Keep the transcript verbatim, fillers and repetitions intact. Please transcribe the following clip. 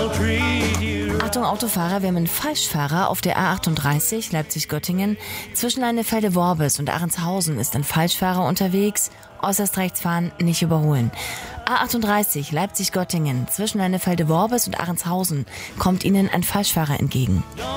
Achtung Autofahrer, wir haben einen Falschfahrer auf der A achtunddreißig Leipzig-Göttingen. Zwischen Leinefelde-Worbis und Ahrenshausen ist ein Falschfahrer unterwegs. Äußerst rechts fahren, nicht überholen. A achtunddreißig Leipzig-Göttingen. Zwischen Leinefelde-Worbis und Ahrenshausen kommt Ihnen ein Falschfahrer entgegen.